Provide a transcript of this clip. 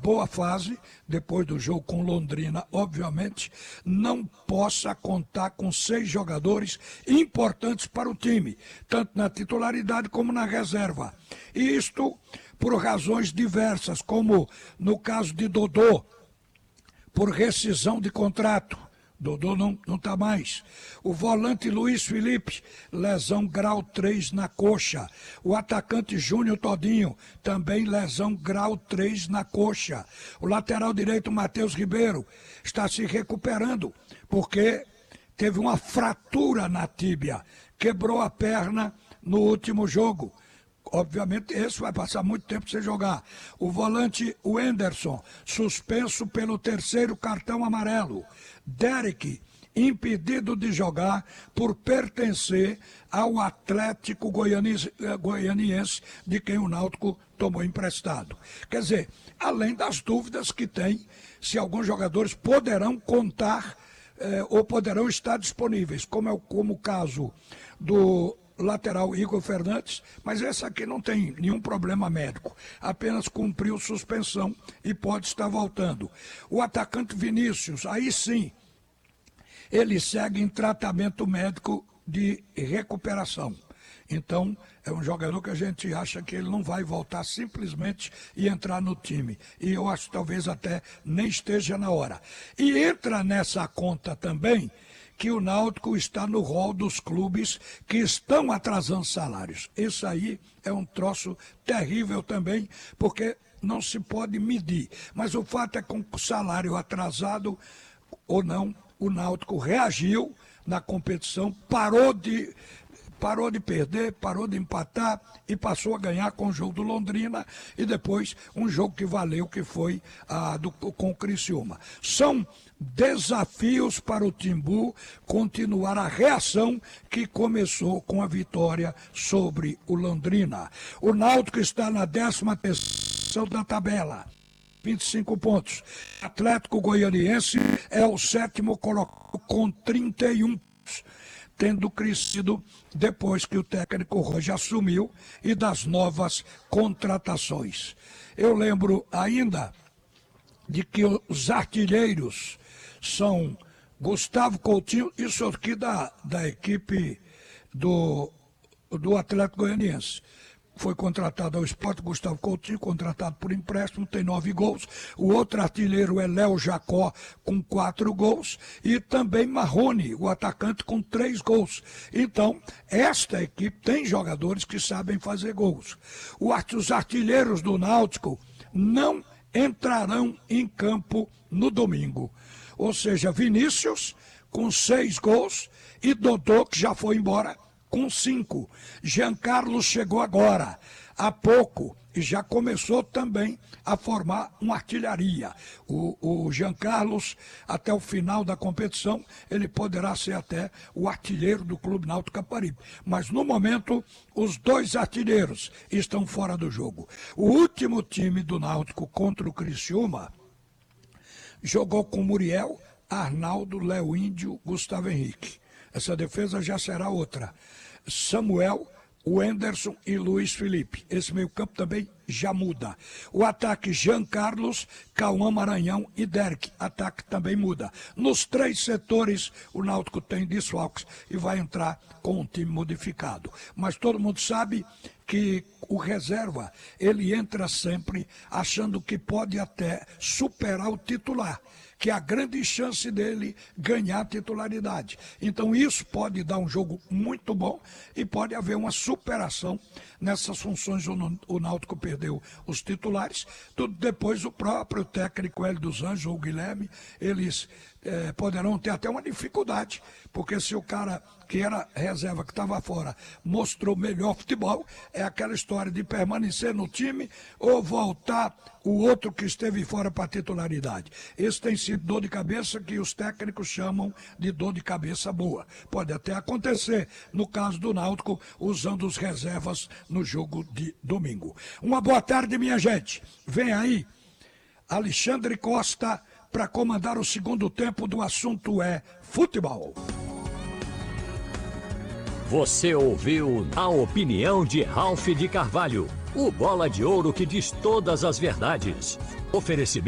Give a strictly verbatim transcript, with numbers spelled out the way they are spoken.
boa fase, depois do jogo com Londrina, obviamente, não possa contar com seis jogadores importantes para o time, tanto na titularidade como na reserva. E isto por razões diversas, como no caso de Dodô, por rescisão de contrato. Dodô não está mais. O volante Luiz Felipe, lesão grau três na coxa. O atacante Júnior Todinho, também lesão grau três na coxa. O lateral direito Matheus Ribeiro está se recuperando, porque teve uma fratura na tíbia, quebrou a perna no último jogo. Obviamente, esse vai passar muito tempo sem jogar. O volante Wenderson, suspenso pelo terceiro cartão amarelo. Derek, impedido de jogar por pertencer ao Atlético Goianiense, Goianiense, de quem o Náutico tomou emprestado. Quer dizer, além das dúvidas que tem, se alguns jogadores poderão contar eh, ou poderão estar disponíveis, como é o, como o caso do lateral Igor Fernandes, mas esse aqui não tem nenhum problema médico, apenas cumpriu suspensão e pode estar voltando. O atacante Vinícius, aí sim, ele segue em tratamento médico de recuperação. Então, é um jogador que a gente acha que ele não vai voltar simplesmente e entrar no time. E eu acho que talvez até nem esteja na hora. E entra nessa conta também que o Náutico está no rol dos clubes que estão atrasando salários. Isso aí é um troço terrível também, porque não se pode medir. Mas o fato é que com o salário atrasado ou não, o Náutico reagiu na competição, parou de... parou de perder, parou de empatar e passou a ganhar com o jogo do Londrina e depois um jogo que valeu, que foi a do, com o Criciúma. São desafios para o Timbu continuar a reação que começou com a vitória sobre o Londrina. O Náutico está na décima terceira da tabela, vinte e cinco pontos. Atlético Goianiense é o sétimo colocado com trinta e um pontos, tendo crescido depois que o técnico Roger assumiu e das novas contratações. Eu lembro ainda de que os artilheiros são Gustavo Coutinho, isso aqui da, da equipe do, do Atlético Goianiense. Foi contratado ao Sport, Gustavo Coutinho, contratado por empréstimo, tem nove gols. O outro artilheiro é Léo Jacó, com quatro gols. E também Marrone, o atacante, com três gols. Então, esta equipe tem jogadores que sabem fazer gols. O, os artilheiros do Náutico não entrarão em campo no domingo. Ou seja, Vinícius, com seis gols, e Dodô, que já foi embora, com cinco. Jean Carlos chegou agora, há pouco, e já começou também a formar uma artilharia. O, o Jean Carlos, até o final da competição, ele poderá ser até o artilheiro do Clube Náutico Caparibe. Mas no momento, os dois artilheiros estão fora do jogo. O último time do Náutico contra o Criciúma jogou com Muriel, Arnaldo, Léo Índio, Gustavo Henrique. Essa defesa já será outra. Samuel, Wenderson e Luiz Felipe. Esse meio campo também já muda. O ataque Jean Carlos, Cauã Maranhão e Derek. Ataque também muda. Nos três setores o Náutico tem desfalques e vai entrar com um time modificado. Mas todo mundo sabe que o reserva, ele entra sempre achando que pode até superar o titular, que é a grande chance dele ganhar a titularidade. Então isso pode dar um jogo muito bom e pode haver uma superação nessas funções. O Náutico perdeu os titulares, tudo depois o próprio técnico Hélio dos Anjos ou o Guilherme, eles eh, poderão ter até uma dificuldade, porque se o cara que era reserva, que estava fora, mostrou melhor futebol, é aquela história de permanecer no time ou voltar o outro que esteve fora para a titularidade. Esse tem sido dor de cabeça que os técnicos chamam de dor de cabeça boa. Pode até acontecer no caso do Náutico, usando os reservas no jogo de domingo. Uma boa tarde, minha gente. Vem aí Alexandre Costa para comandar o segundo tempo do Assunto é Futebol. Você ouviu a opinião de Ralph de Carvalho. O Bola de Ouro que diz todas as verdades. Oferecimento